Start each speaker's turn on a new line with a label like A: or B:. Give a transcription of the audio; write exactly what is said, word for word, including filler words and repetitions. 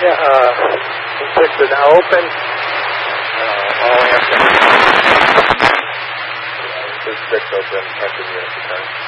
A: Yeah, uh, six are now open. Uh, all answers. This is six open, answer units return.